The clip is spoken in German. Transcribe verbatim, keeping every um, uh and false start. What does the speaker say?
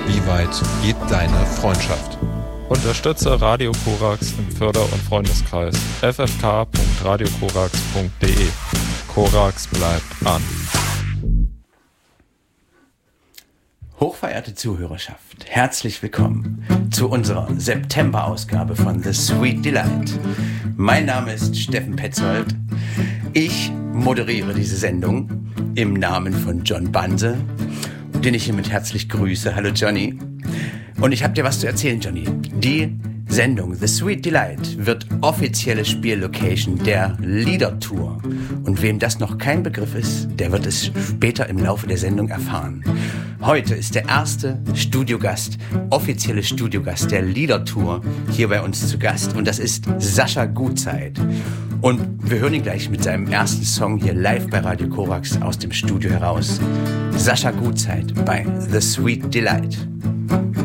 Wie weit geht deine Freundschaft? Unterstütze Radio Korax im Förder- und Freundeskreis. f f k punkt radio korax punkt d e. Korax bleibt an. Hochverehrte Zuhörerschaft, herzlich willkommen zu unserer September-Ausgabe von The Sweet Delight. Mein Name ist Steffen Petzold. Ich moderiere diese Sendung im Namen von John Banse, den ich hiermit herzlich grüße. Hallo Johnny. Und ich habe dir was zu erzählen, Johnny. Die Sendung The Sweet Delight wird offizielle Spiellocation der Liedertour. Und wem das noch kein Begriff ist, der wird es später im Laufe der Sendung erfahren. Heute ist der erste Studiogast, offizielle Studiogast der Liedertour hier bei uns zu Gast. Und das ist Sascha Gutzeit. Und wir hören ihn gleich mit seinem ersten Song hier live bei Radio Korax aus dem Studio heraus. Sascha Gutzeit bei The Sweet Delight.